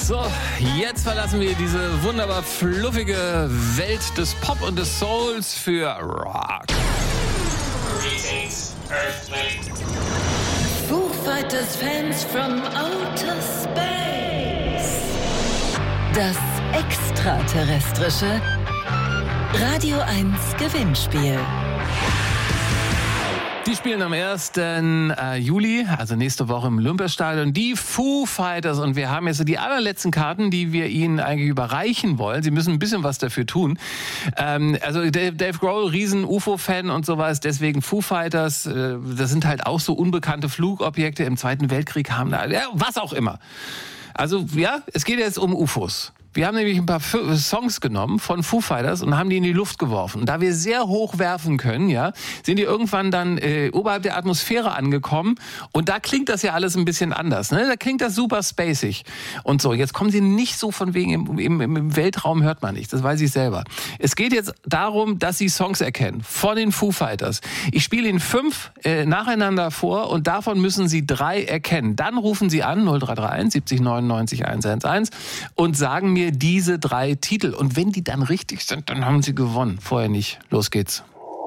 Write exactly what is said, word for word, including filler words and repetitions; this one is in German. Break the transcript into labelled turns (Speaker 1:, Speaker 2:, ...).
Speaker 1: So, jetzt verlassen wir diese wunderbar fluffige Welt des Pop und des Souls für Rock.
Speaker 2: Greetings, Earthling.
Speaker 3: Foo Fighters Fans from outer space. Das extraterrestrische Radio eins Gewinnspiel.
Speaker 1: Die spielen am ersten Juli, also nächste Woche im Olympiastadion, die Foo Fighters. Und wir haben jetzt die allerletzten Karten, die wir Ihnen eigentlich überreichen wollen. Sie müssen ein bisschen was dafür tun. Ähm, also Dave Grohl, riesen U F O-Fan und sowas, deswegen Foo Fighters. Äh, das sind halt auch so unbekannte Flugobjekte. Im Zweiten Weltkrieg haben da, ja, was auch immer. Also ja, es geht jetzt um U F Os. Wir haben nämlich ein paar Songs genommen von Foo Fighters und haben die in die Luft geworfen. Und da wir sehr hoch werfen können, ja, sind die irgendwann dann äh, oberhalb der Atmosphäre angekommen. Und da klingt das ja alles ein bisschen anders. Ne? Da klingt das super spacig. Und so, jetzt kommen sie nicht so von wegen, im, im, im Weltraum hört man nicht. Das weiß ich selber. Es geht jetzt darum, dass sie Songs erkennen von den Foo Fighters. Ich spiele ihnen fünf äh, nacheinander vor und davon müssen sie drei erkennen. Dann rufen sie an, null drei drei eins siebzig neunundneunzig hundertelf und sagen mir diese drei Titel. Und wenn die dann richtig sind, dann haben sie gewonnen. Vorher nicht. Los geht's.